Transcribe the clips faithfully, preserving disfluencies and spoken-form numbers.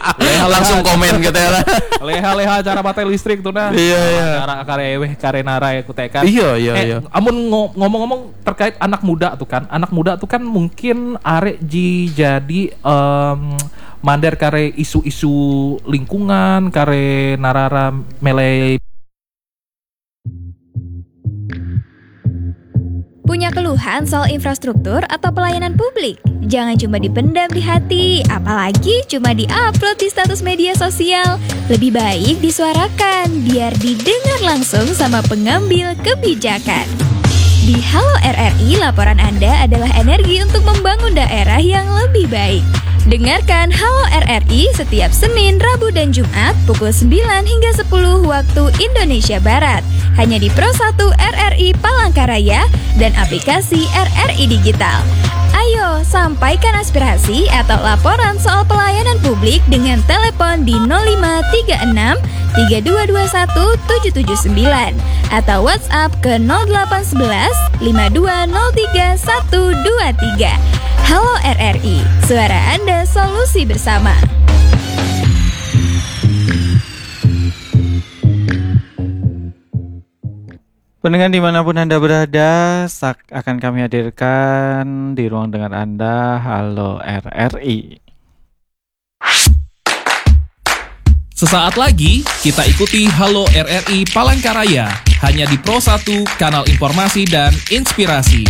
Langsung komen gitu ya. Leha-leha cara pakai listrik tuh nah. Iya iya. Cara kareweh karenara ya kutekan. Iya iya eh, iya. Amun ngomong-ngomong terkait anak muda tuh kan. Anak muda tuh kan mungkin arek ji jadi um, mandar kare isu-isu lingkungan, kare narara melei. Punya keluhan soal infrastruktur atau pelayanan publik? Jangan cuma dipendam di hati, apalagi cuma di-upload di status media sosial. Lebih baik disuarakan, biar didengar langsung sama pengambil kebijakan. Di Halo R R I, laporan Anda adalah energi untuk membangun daerah yang lebih baik. Dengarkan Halo R R I setiap Senin, Rabu, dan Jumat pukul sembilan hingga sepuluh waktu Indonesia Barat. Hanya di Pro satu R R I Palangkaraya dan aplikasi R R I Digital. Ayo, sampaikan aspirasi atau laporan soal pelayanan publik dengan telepon di nol lima tiga enam tiga dua dua satu tujuh tujuh sembilan atau WhatsApp ke nol delapan satu satu lima dua nol tiga satu dua tiga. Halo R R I, suara Anda solusi bersama. Pendengar dimanapun Anda berada, akan kami hadirkan di ruang dengar Anda Halo R R I. Sesaat lagi kita ikuti Halo R R I Palangkaraya hanya di Pro satu, kanal informasi dan inspirasi.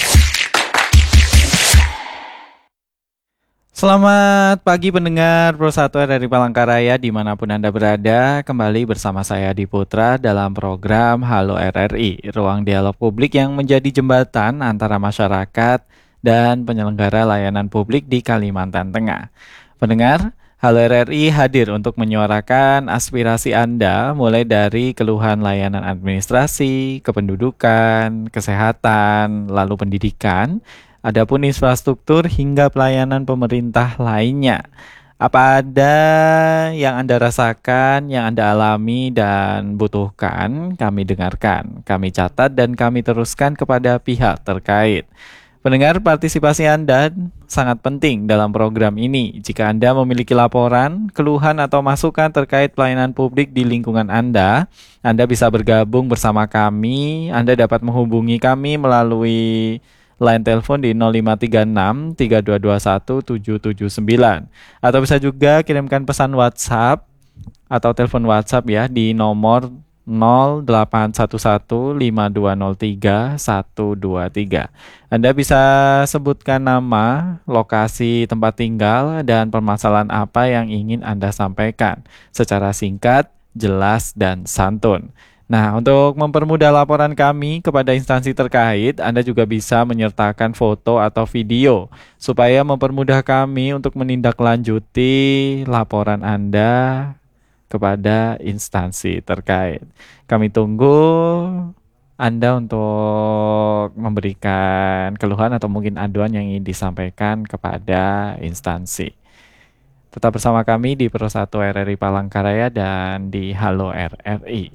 Selamat pagi pendengar Pro satu R R I Palangkaraya dimanapun Anda berada. Kembali bersama saya Adi Putra dalam program Halo R R I, ruang dialog publik yang menjadi jembatan antara masyarakat dan penyelenggara layanan publik di Kalimantan Tengah. Pendengar, Halo R R I hadir untuk menyuarakan aspirasi Anda mulai dari keluhan layanan administrasi, kependudukan, kesehatan, lalu pendidikan, adapun infrastruktur hingga pelayanan pemerintah lainnya. Apa ada yang Anda rasakan, yang Anda alami dan butuhkan, kami dengarkan, kami catat dan kami teruskan kepada pihak terkait. Pendengar, partisipasi Anda sangat penting dalam program ini. Jika Anda memiliki laporan, keluhan atau masukan terkait pelayanan publik di lingkungan Anda, Anda bisa bergabung bersama kami. Anda dapat menghubungi kami melalui line telepon di nol lima tiga enam tiga dua dua satu tujuh tujuh sembilan atau bisa juga kirimkan pesan WhatsApp atau telepon WhatsApp ya di nomor nol delapan satu satu lima dua nol tiga satu dua tiga. Anda bisa sebutkan nama, lokasi tempat tinggal, dan permasalahan apa yang ingin Anda sampaikan secara singkat, jelas, dan santun. Nah, untuk mempermudah laporan kami kepada instansi terkait, Anda juga bisa menyertakan foto atau video supaya mempermudah kami untuk menindaklanjuti laporan Anda kepada instansi terkait. Kami tunggu Anda untuk memberikan keluhan atau mungkin aduan yang ingin disampaikan kepada instansi. Tetap bersama kami di Pro satu R R I Palangkaraya dan di Halo R R I.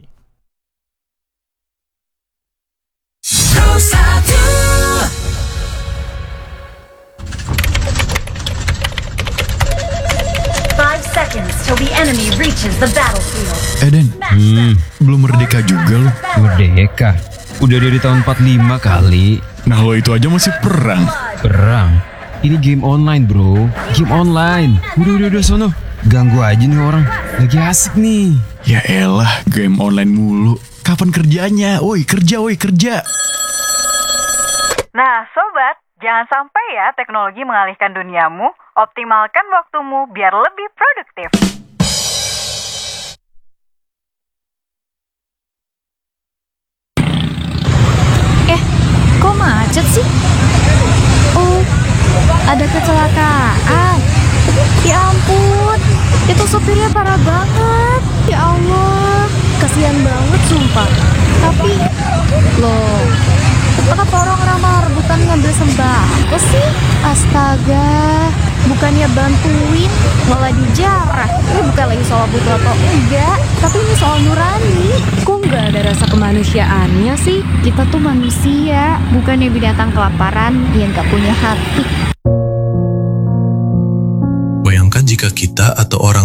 Five seconds till the enemy reaches the battlefield. Eden, hmm, belum merdeka juga lo. Merdeka? Udah dari tahun empat puluh lima kali. Nah lo itu aja masih perang. Perang? Ini game online bro. Game online. Udah, udah, udah sono. Ganggu aja nih orang. Lagi asik nih. Ya elah, game online mulu. Kapan kerjanya? Woi kerja, woi kerja. Nah, sobat, jangan sampai ya teknologi mengalihkan duniamu. Optimalkan waktumu biar lebih produktif. Eh, kok macet sih? Oh, ada kecelakaan. Ya ampun, itu supirnya parah banget. Ya Allah, kasihan banget sumpah. Tapi, loh, kenapa orang ramah rebutan ngambil sembako sih? Astaga, bukannya bantuin, malah dijarah. Ini bukan lagi soal butuh atau enggak, tapi ini soal nurani. Kok nggak ada rasa kemanusiaannya sih? Kita tuh manusia, bukannya binatang kelaparan yang nggak punya hati. Bayangkan jika kita atau orang